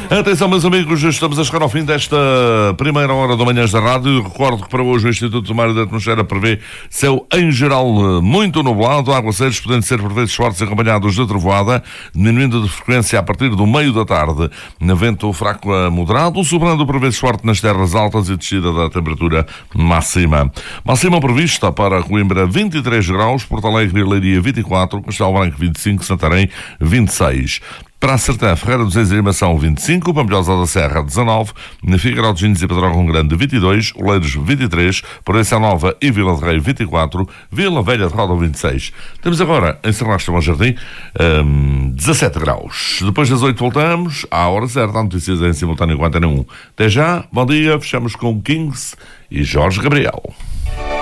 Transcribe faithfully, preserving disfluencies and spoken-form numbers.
Atenção, meus amigos, estamos a chegar ao fim desta primeira hora da Manhãs da Rádio. Recordo que para hoje o Instituto do Mar e da Atmosfera prevê céu em geral muito nublado, aguaceiros podendo ser por vezes fortes acompanhados de trovoada, diminuindo de frequência a partir do meio da tarde. Vento fraco a moderado, sobrando por vezes forte nas terras altas e descida da temperatura máxima. Máxima prevista para Coimbra vinte e três graus, Porto Alegre e Leiria vinte e quatro, Castelo Branco vinte e cinco, Santarém vinte e seis. Para a Sertã, Ferreira dos Reis e Limação vinte e cinco, Pampilhosa da Serra dezanove, na Figueiró de Gines e Pedrógão Grande vinte e dois, Oleiros vinte e três, Proença Nova e Vila de Rei vinte e quatro, Vila Velha de Roda vinte e seis. Temos agora em Serrastre Bom Jardim um, dezassete graus. Depois das oito voltamos à hora certa, notícias em simultâneo com a Antena um. Até já, bom dia, fechamos com Kings e Jorge Gabriel.